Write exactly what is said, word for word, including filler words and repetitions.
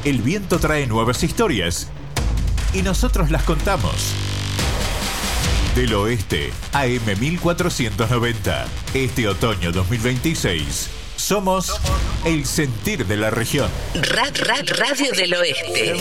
El viento trae nuevas historias y nosotros las contamos. Del Oeste, A M mil cuatrocientos noventa. Este otoño dos mil veintiséis. Somos el sentir de la región. Rad, rad, Radio del Oeste.